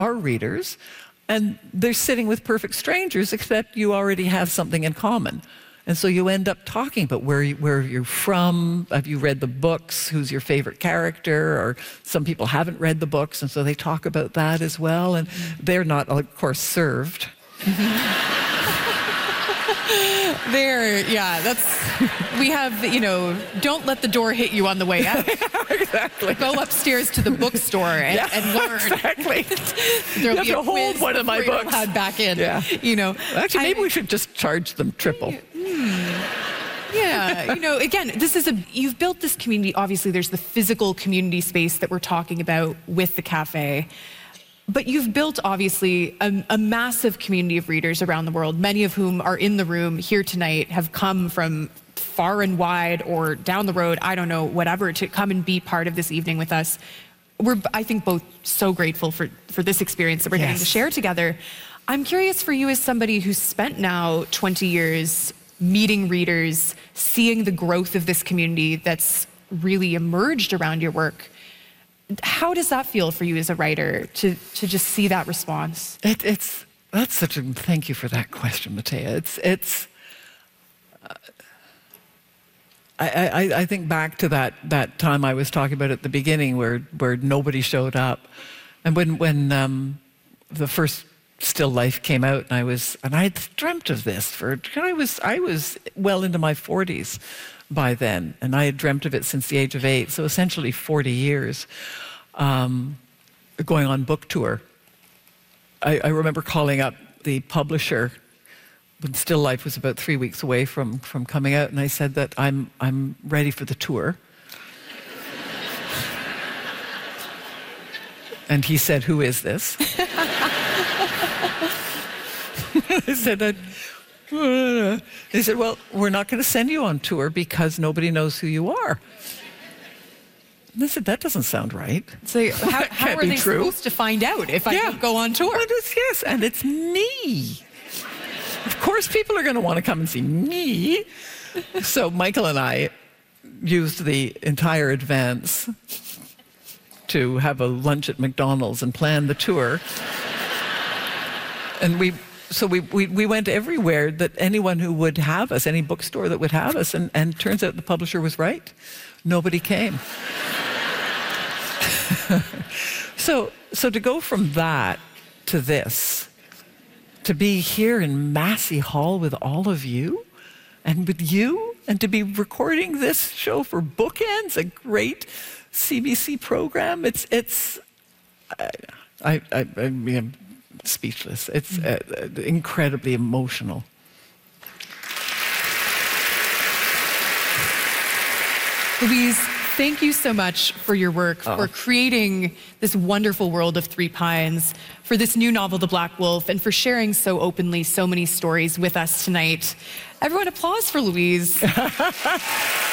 are readers, and they're sitting with perfect strangers, except you already have something in common. And so you end up talking about where you're from, have you read the books, who's your favorite character, or some people haven't read the books, and so they talk about that as well, and they're not, of course, served. We have, don't let the door hit you on the way out. Exactly. Go upstairs to the bookstore and learn. Exactly. There'll you be have to hold one of my books. Head back in. Yeah. Actually, maybe we should just charge them triple. Yeah, again, you've built this community. Obviously, there's the physical community space that we're talking about with the cafe. But you've built, obviously, a massive community of readers around the world, many of whom are in the room here tonight, have come from far and wide or down the road, I don't know, whatever, to come and be part of this evening with us. We're, I think, both so grateful for this experience that we're getting to share together. I'm curious for you, as somebody who's spent now 20 years meeting readers, seeing the growth of this community that's really emerged around your work, how does that feel for you as a writer to just see that response? Thank you for that question, Matea. I think back to that time I was talking about at the beginning where nobody showed up, and when the first Still Life came out, and I had dreamt of this I was well into my 40s by then, and I had dreamt of it since the age of 8, so essentially 40 years, going on book tour. I remember calling up the publisher when Still Life was about 3 weeks away from coming out, and I said that I'm ready for the tour. And he said, "Who is this?" I said, he said, "Well, we're not going to send you on tour because nobody knows who you are." And I said, "That doesn't sound right." So how are they supposed to find out if I don't go on tour? Well, yes, and it's me. Of course people are going to want to come and see me. So Michael and I used the entire advance to have a lunch at McDonald's and plan the tour. And we went everywhere that anyone who would have us, any bookstore that would have us, and turns out the publisher was right. Nobody came. So to go from that to this, to be here in Massey Hall with all of you, and with you, and to be recording this show for Bookends, a great CBC program, I'm speechless. It's incredibly emotional. Louise, thank you so much for your work, for creating this wonderful world of Three Pines, for this new novel, The Black Wolf, and for sharing so openly so many stories with us tonight. Everyone, applause for Louise.